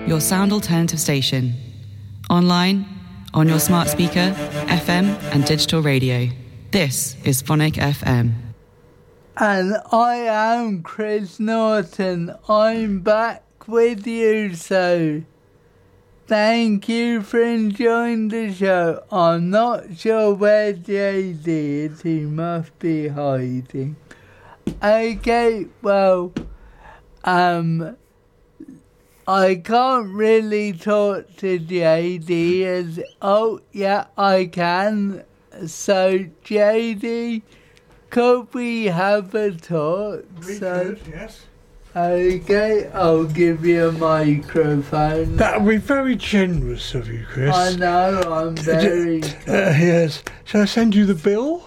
your sound alternative station. Online, on your smart speaker, FM and digital radio. This is Phonic FM. And I am Chris Norton. I'm back with you, so thank you for enjoying the show. I'm not sure where JD is. He must be hiding. Okay, well, I can't really talk to JD as, oh yeah, I can. So JD, could we have a talk? We could, yes. Okay, I'll give you a microphone. That would be very generous of you, Chris. I know, I'm very... Yes. Shall I send you the bill?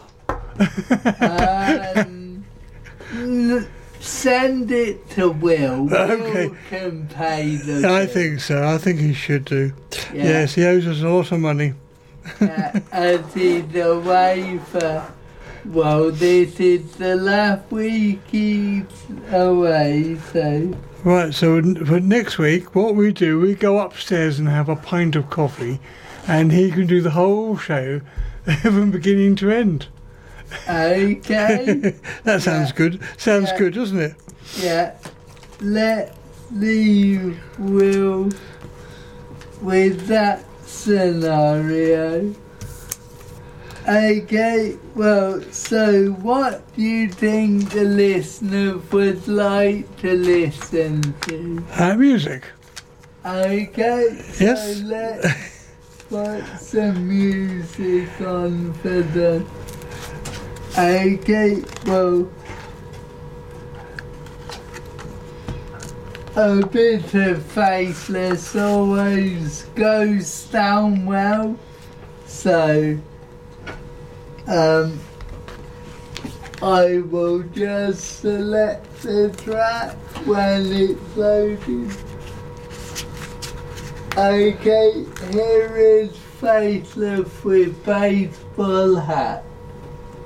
Send it to Will. Okay. Will can pay the bill. I think so. I think he should do. Yeah. Yes, he owes us a lot of money. As he's away for... Well, this is the last week he's away, so... Right, so for next week, what we do, we go upstairs and have a pint of coffee, and he can do the whole show from beginning to end. Okay. That sounds good. Sounds good, doesn't it? Yeah. Let's leave Will with that scenario. Okay, well, so what do you think the listener would like to listen to? Music. Okay, Yes. so let's put some music on for the... Okay, well, a bit of Faithless always goes down well, so I will just select the track when it's loaded. Okay, here is Faithless with Baseball Hat.